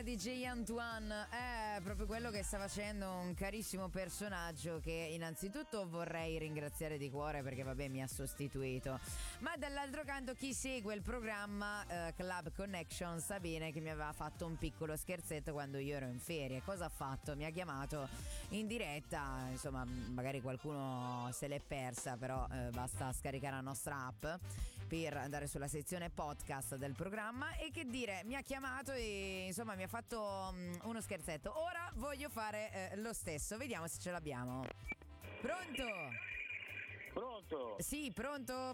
DJ Antoine è proprio quello che sta facendo un carissimo personaggio che innanzitutto vorrei ringraziare di cuore perché vabbè mi ha sostituito, ma dall'altro canto chi segue il programma Club Connection sa bene che mi aveva fatto un piccolo scherzetto quando io ero in ferie. Cosa ha fatto? Mi ha chiamato in diretta, insomma magari qualcuno se l'è persa, però basta scaricare la nostra app per andare sulla sezione podcast del programma e che dire, mi ha chiamato e insomma mi ha fatto uno scherzetto. Ora voglio fare lo stesso, vediamo se ce l'abbiamo. Pronto? Pronto? Sì, pronto?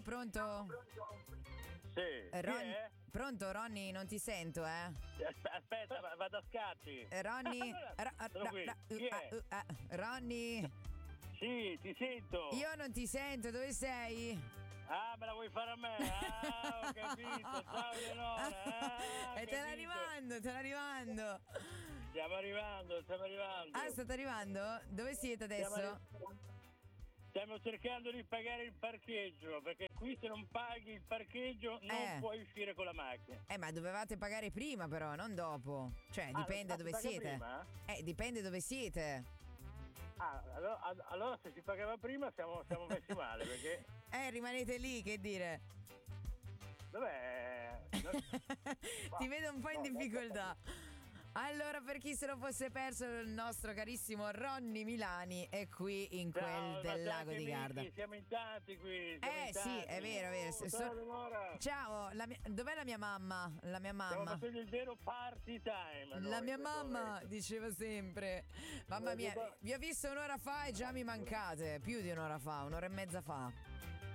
Sì. Chi è? Pronto Ronny, non ti sento Aspetta, vado a scatti. Ronny Sono qui. Chi è? Ronny, Sì, ti sento. io non ti sento, dove sei? Ah, me la vuoi fare a me? Ah, ho capito. Ciao Eleonora. E te la rimando. Stiamo arrivando. Ah, state arrivando? Dove siete adesso? Stiamo cercando di pagare il parcheggio, perché qui se non paghi il parcheggio non puoi uscire con la macchina. Ma dovevate pagare prima però, non dopo. Cioè, dipende dove siete. Prima? Dipende dove siete. Ah, allora se si pagava prima siamo messi male, perché... Rimanete lì, che dire. Dov'è? Ti vedo un po' in difficoltà. Allora, per chi se lo fosse perso, il nostro carissimo Ronny Milani è qui in quel del lago di Garda. Siamo in tanti qui. Sì, è vero. Ciao, dov'è la mia mamma? Stiamo facendo il vero party time. La mia mamma diceva sempre: mamma mia, vi ho visto un'ora fa e già mi mancate. Più di un'ora fa, un'ora e mezza fa.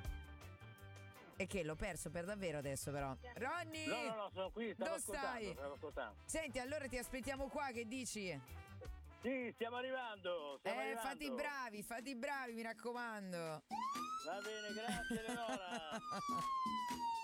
E che l'ho perso per davvero adesso però. Ronny! No, sono qui, dove stai? Stavo ascoltando. Senti, allora ti aspettiamo qua, che dici? Sì, stiamo arrivando. Fate i bravi, mi raccomando. Va bene, grazie Eleonora.